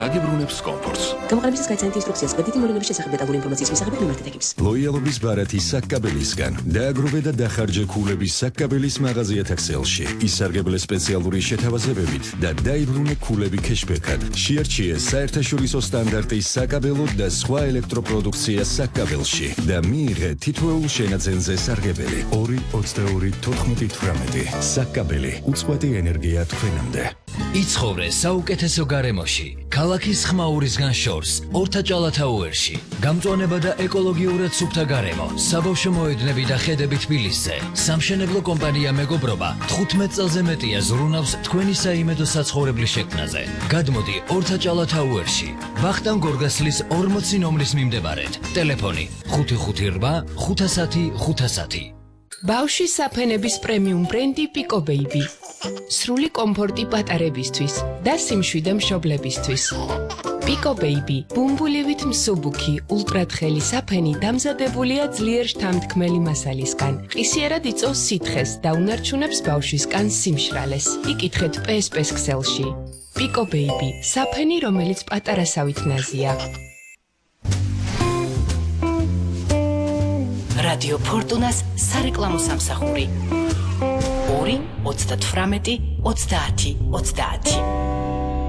აგიბრუნებს კომფორტს. გამოყენებისას გაიცანით ინსტრუქციას და დიდი მოვლენების შესახებ დეტალური ინფორმაციის მისაღებად მიმართეთ ეკიპს. ლოიალობის ბარათი საკაბელისგან. დააგროვე და დახარჯე ქულების საკაბელის მაღაზია Excel-ში. ისარგებლე სპეციალური შეთავაზებებით და დაიბრუნე ქულები кэშბექად. შეარჩიე საერთაშორისო სტანდარტის საკაბელო და სხვა ელექტროპროდუქცია საკაბელში და მიიღე თითოეულ შენაძენზე სარგებელი 2-22-14-18. საკაბელი უწყვეტი ენერგია თქვენამდე. იცხოვრე საუკეთესო გარემოში. ქალაქის ხმაურისგან შორს, ორთაჭალათა უერში. გამწვანება და ეკოლოგიურად სუფთა გარემო. საბავშვო მოედნები და ხედები თბილისზე. სამშენებლო კომპანია მეგობრობა 15 წელზე მეტია ზრუნავს თქვენი საიმედო საცხოვრებლის შექმნაზე. გადმოდი ორთაჭალათა უერში. ვახტანგ გორგასლის 40 ნომრის მიმდებარედ. ტელეფონი 558 510 510. ბავშვის საფენების პრემიუმ ბრენდი Pico Baby. სრული კომფორტი პატარებისთვის და სიმშვიდე მშობლებისთვის. Pico Baby, ბუმბულივით მსუბუქი, ულტრათხელი საფენი დამზადებულია ძლიერ შთამთქმელი მასალისგან. ყისიერად იწვევს სითხეს და უნარჩუნებს ბავშვის კანს სიმშრალეს. იკითხეთ PSP-ს ქსელში. Pico Baby, საფენი, რომელიც პატარასავით ნაზია. რადიო ფორტუნას სარეკლამო სამსახური 2-38-30-30.